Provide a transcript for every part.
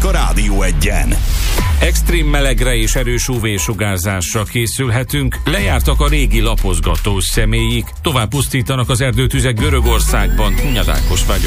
a Rádió Egyen. Extrém melegre és erős UV-sugárzásra készülhetünk, lejártak a régi lapozgatós személyik, tovább pusztítanak az erdőtüzek Görögországban. Nyadálkos vagyok.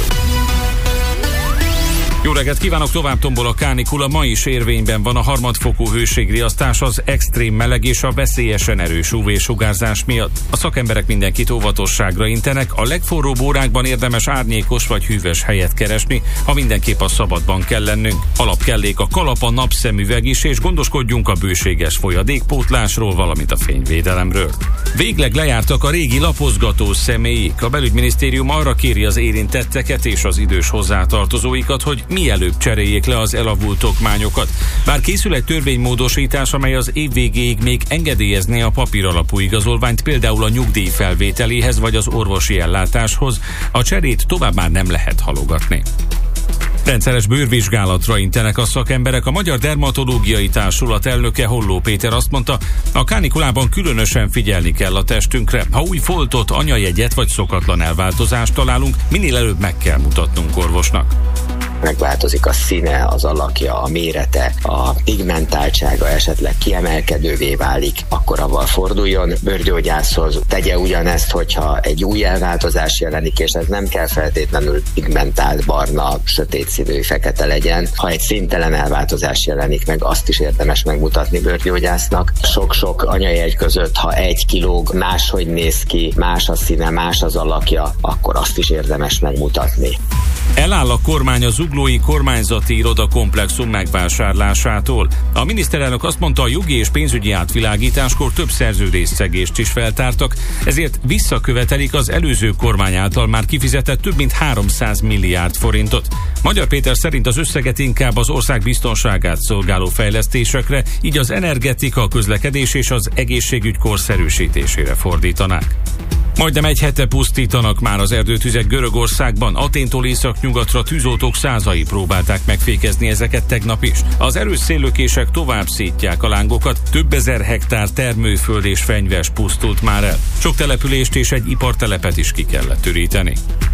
Jó reggelt kívánok, tovább tombol a kánikula, ma is érvényben van a harmadfokú hőségriasztás az extrém meleg és a veszélyesen erős UV-sugárzás miatt. A szakemberek mindenkit óvatosságra intenek, a legforróbb órákban érdemes árnyékos vagy hűvös helyet keresni, ha mindenképp a szabadban kell lennünk. Alapkellék a kalap, a napszemüveg is, és gondoskodjunk a bőséges folyadékpótlásról, valamint a fényvédelemről. Végleg lejártak a régi lapozgatós személyik. A belügyminisztérium arra kéri az érintetteket és az idős hozzátartozóikat, hogy mielőbb cseréljék le az elavult okmányokat. Bár készül egy törvénymódosítás, amely az év végéig még engedélyezné a papíralapú igazolványt, például a nyugdíj felvételéhez vagy az orvosi ellátáshoz, a cserét tovább már nem lehet halogatni. Rendszeres bőrvizsgálatra intenek a szakemberek. A Magyar Dermatológiai Társulat elnöke, Holló Péter azt mondta, a kánikulában különösen figyelni kell a testünkre. Ha új foltot, anyajegyet vagy szokatlan elváltozást találunk, minél előbb meg kell mutatnunk orvosnak. Megváltozik a színe, az alakja, a mérete, a pigmentáltsága esetleg kiemelkedővé válik, akkor avval forduljon bőrgyógyászhoz. Tegye ugyanezt, hogyha egy új elváltozás jelenik, és ez nem kell feltétlenül pigmentált, barna, sötét színű, fekete legyen. Ha egy színtelen elváltozás jelenik meg, azt is érdemes megmutatni bőrgyógyásznak. Sok-sok anyajegy között, ha egy kilóg, máshogy néz ki, más a színe, más az alakja, akkor azt is érdemes megmutatni. Eláll a kormány a zuglói kormányzati irodakomplexum megvásárlásától. A miniszterelnök azt mondta, a jogi és pénzügyi átvilágításkor több szerződésszegést is feltártak, ezért visszakövetelik az előző kormány által már kifizetett több mint 300 milliárd forintot. Magyar Péter szerint az összeget inkább az ország biztonságát szolgáló fejlesztésekre, így az energetika, a közlekedés és az egészségügy korszerűsítésére fordítanák. Majdnem egy hete pusztítanak már az erdőtüzek Görögországban. Athéntól északnyugatra tűzoltók százai próbálták megfékezni ezeket tegnap is. Az erős széllökések tovább szítják a lángokat, több ezer hektár termőföld és fenyves pusztult már el. Sok települést és egy ipartelepet is ki kellett üríteni.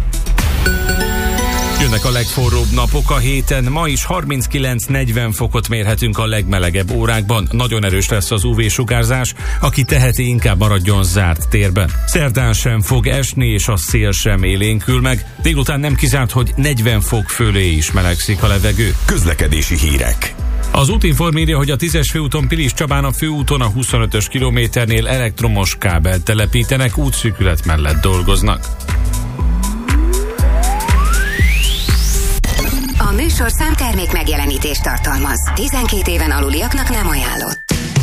Jönnek a legforróbb napok a héten, ma is 39-40 fokot mérhetünk a legmelegebb órákban. Nagyon erős lesz az UV-sugárzás, aki teheti, inkább maradjon zárt térben. Szerdán sem fog esni, és a szél sem élénkül meg. Délután nem kizárt, hogy 40 fok fölé is melegszik a levegő. Közlekedési hírek. Az Útinform írja, hogy a 10-es főúton Pilis Csabán a főúton a 25-ös kilométernél elektromos kábelt telepítenek, útszűkület mellett dolgoznak. A műsorszám termék megjelenítést tartalmaz. 12 éven aluliaknak nem ajánlott.